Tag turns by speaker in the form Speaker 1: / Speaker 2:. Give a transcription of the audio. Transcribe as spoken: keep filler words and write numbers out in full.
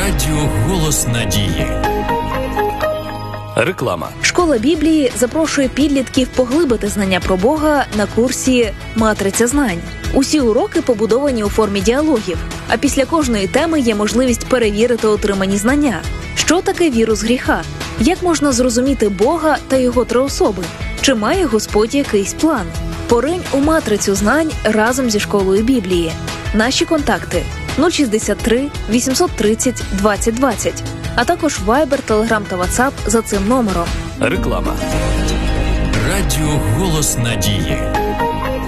Speaker 1: Радіо «Голос надії». Реклама.
Speaker 2: Школа Біблії запрошує підлітків поглибити знання про Бога на курсі «Матриця знань». Усі уроки побудовані у формі діалогів, а після кожної теми є можливість перевірити отримані знання. Що таке вірус гріха? Як можна зрозуміти Бога та Його три особи? Чи має Господь якийсь план? Поринь у матрицю знань разом зі школою Біблії. Наші контакти – нуль шістдесят три вісімсот тридцять двадцять двадцять, а також Viber, Telegram та WhatsApp за цим номером.
Speaker 1: Реклама. Радіо «Голос надії».